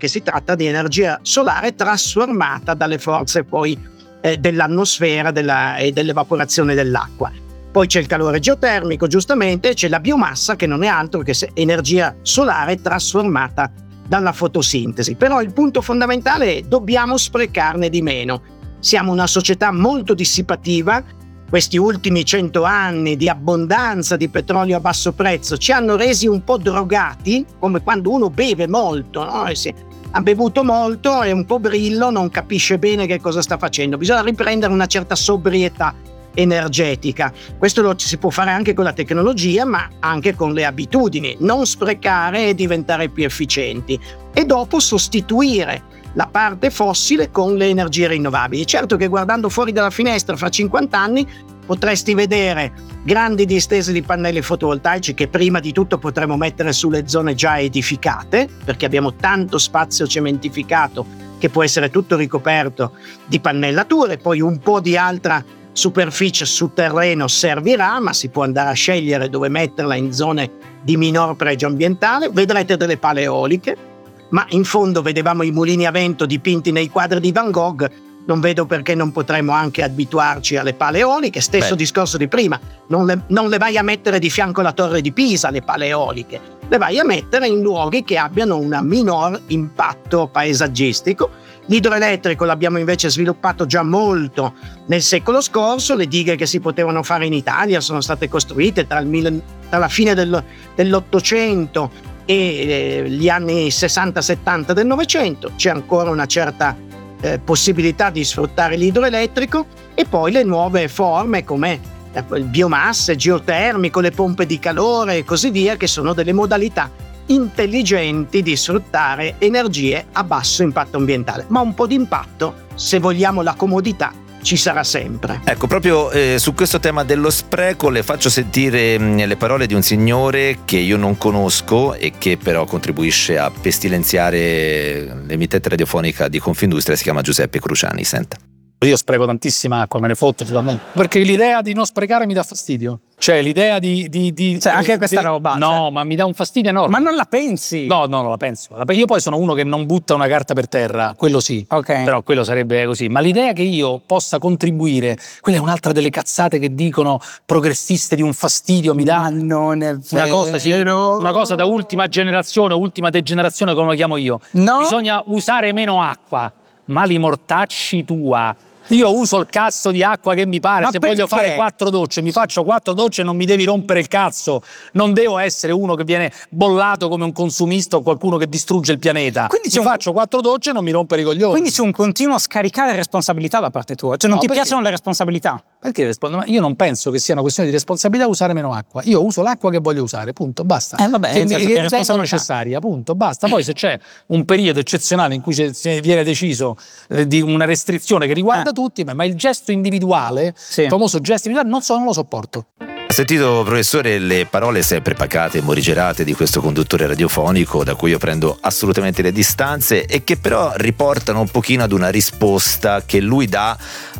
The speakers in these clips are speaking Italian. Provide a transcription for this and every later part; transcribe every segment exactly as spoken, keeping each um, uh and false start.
che si tratta di energia solare trasformata dalle forze poi eh, dell'atmosfera della, e dell'evaporazione dell'acqua. Poi c'è il calore geotermico, giustamente, c'è la biomassa, che non è altro che energia solare trasformata dalla fotosintesi. Però il punto fondamentale è: dobbiamo sprecarne di meno. Siamo una società molto dissipativa. Questi ultimi cento anni di abbondanza di petrolio a basso prezzo ci hanno resi un po' drogati, come quando uno beve molto, no? E si ha bevuto molto, è un po' brillo, non capisce bene che cosa sta facendo. Bisogna riprendere una certa sobrietà energetica. Questo lo si può fare anche con la tecnologia, ma anche con le abitudini. Non sprecare e diventare più efficienti, e dopo sostituire la parte fossile con le energie rinnovabili. Certo che guardando fuori dalla finestra fra cinquanta anni potresti vedere grandi distese di pannelli fotovoltaici che prima di tutto potremo mettere sulle zone già edificate, perché abbiamo tanto spazio cementificato che può essere tutto ricoperto di pannellature. Poi un po' di altra superficie su terreno servirà, ma si può andare a scegliere dove metterla in zone di minor pregio ambientale. Vedrete delle pale eoliche, ma in fondo vedevamo i mulini a vento dipinti nei quadri di Van Gogh. Non vedo perché non potremmo anche abituarci alle pale eoliche. Stesso Beh. discorso di prima, non le, non le vai a mettere di fianco alla torre di Pisa le pale eoliche, le vai a mettere in luoghi che abbiano un minor impatto paesaggistico. L'idroelettrico l'abbiamo invece sviluppato già molto nel secolo scorso. Le dighe che si potevano fare in Italia sono state costruite tra, il mille, tra la fine del, dell'Ottocento e eh, gli anni sessanta settanta del Novecento. C'è ancora una certa eh, possibilità di sfruttare l'idroelettrico, e poi le nuove forme come eh, il biomasse, geotermico, le pompe di calore e così via, che sono delle modalità intelligenti di sfruttare energie a basso impatto ambientale. Ma un po' di impatto, se vogliamo la comodità, ci sarà sempre. Ecco, proprio eh, su questo tema dello spreco le faccio sentire mh, le parole di un signore che io non conosco e che però contribuisce a pestilenziare l'emittente radiofonica di Confindustria. Si chiama Giuseppe Cruciani. Senta. Io spreco tantissima acqua, me ne fotto totalmente, perché l'idea di non sprecare mi dà fastidio. Cioè l'idea di, di, di cioè anche questa di, roba no, cioè. ma mi dà un fastidio enorme. Ma non la pensi? No, no, non la penso. Io poi sono uno che non butta una carta per terra, quello sì, okay. Però quello sarebbe così. Ma l'idea che io possa contribuire, quella è un'altra delle cazzate che dicono progressiste, di un fastidio mi dà. Ma non è una cosa, sì, una cosa da ultima generazione, ultima degenerazione, come la chiamo io. No. Bisogna usare meno acqua, ma li mortacci tua. Io uso il cazzo di acqua che mi pare. Ma se perché? voglio fare quattro docce, mi faccio quattro docce e non mi devi rompere il cazzo. Non devo essere uno che viene bollato come un consumista o qualcuno che distrugge il pianeta. Quindi mi un... faccio quattro docce e non mi rompere i coglioni. Quindi c'è un continuo scaricare responsabilità da parte tua. Cioè non no, ti perché? piacciono le responsabilità? Perché io non penso che sia una questione di responsabilità usare meno acqua. Io uso l'acqua che voglio usare, punto, basta. Eh vabbè, che, che, che, che è necessaria, punto, basta. Poi se c'è un periodo eccezionale in cui viene deciso eh, di una restrizione che riguarda eh. tutti, ma il gesto individuale, sì. il famoso gesto individuale, non, so, non lo sopporto. Ha sentito, professore, le parole sempre pacate e morigerate di questo conduttore radiofonico da cui io prendo assolutamente le distanze e che però riportano un pochino ad una risposta che lui dà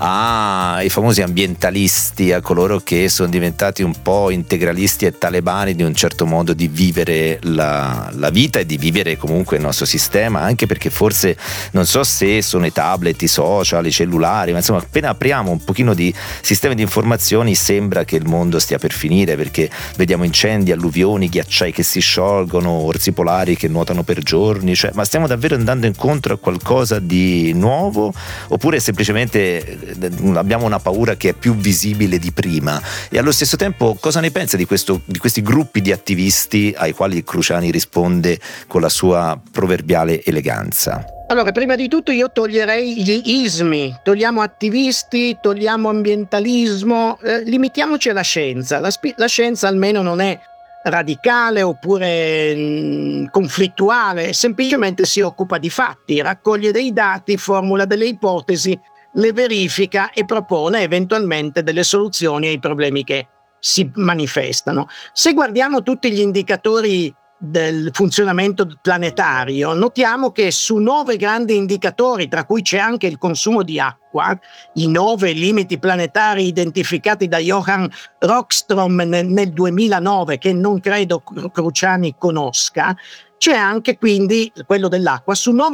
ai famosi ambientalisti, a coloro che sono diventati un po' integralisti e talebani di un certo modo di vivere la, la vita e di vivere comunque il nostro sistema, anche perché forse non so se sono i tablet, i social, i cellulari, ma insomma appena apriamo un pochino di sistemi di informazioni sembra che il mondo stia per finire, perché vediamo incendi, alluvioni, ghiacciai che si sciolgono, orsi polari che nuotano per giorni, cioè, ma stiamo davvero andando incontro a qualcosa di nuovo oppure semplicemente abbiamo una paura che è più visibile di prima? E allo stesso tempo cosa ne pensa di, questo, di questi gruppi di attivisti ai quali Cruciani risponde con la sua proverbiale eleganza? Allora, prima di tutto io toglierei gli ismi, togliamo attivisti, togliamo ambientalismo, eh, limitiamoci alla scienza. La, spi- la scienza almeno non è radicale oppure mh, conflittuale, semplicemente si occupa di fatti, raccoglie dei dati, formula delle ipotesi, le verifica e propone eventualmente delle soluzioni ai problemi che si manifestano. Se guardiamo tutti gli indicatori del funzionamento planetario, notiamo che su nove grandi indicatori, tra cui c'è anche il consumo di acqua, i nove limiti planetari identificati da Johan Rockström nel, nel duemilanove, che non credo Cruciani conosca, c'è anche quindi quello dell'acqua. Su nove